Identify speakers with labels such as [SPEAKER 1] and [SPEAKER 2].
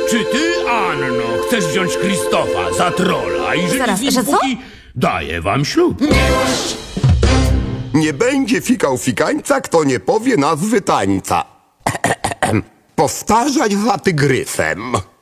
[SPEAKER 1] Czy ty, Anno, chcesz wziąć Krzysztofa za trolla i żyć
[SPEAKER 2] Zaraz,
[SPEAKER 1] z nim
[SPEAKER 2] że co?
[SPEAKER 1] póki daje wam ślub?
[SPEAKER 3] Nie będzie fikał fikańca, kto nie powie nazwy tańca. Powtarzać za tygrysem.